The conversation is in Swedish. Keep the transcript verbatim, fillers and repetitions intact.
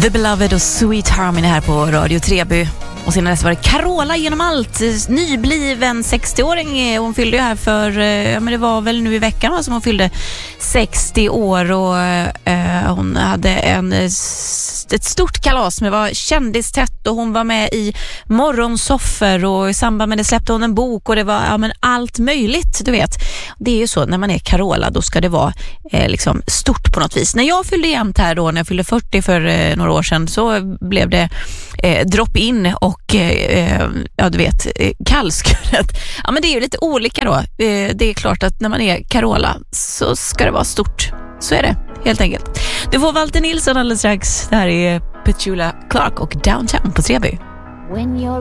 The Beloved och Sweet Harmony här på Radio Treby. Och sen nästa var det Carola genom allt, nybliven sextio-åring. Hon fyllde ju här för, ja men det var väl nu i veckan va, som hon fyllde sextio år. Och eh, hon hade en, ett stort kalas med var kändistätt. Och hon var med i morgonsoffer och i samband med det släppte hon en bok. Och det var ja, men allt möjligt, du vet. Det är ju så, när man är Carola då ska det vara eh, liksom stort på något vis. När jag fyllde jämnt här då, när jag fyllde fyrtio för eh, några år sedan, så blev det eh, drop-in och eh, ja du vet, eh, kallskuret. Ja men det är ju lite olika då. Eh, det är klart att när man är Carola så ska det vara stort. Så är det, helt enkelt. Du får Walter Nilsson alldeles strax. Det här är Petula Clark och Downtown på Treby.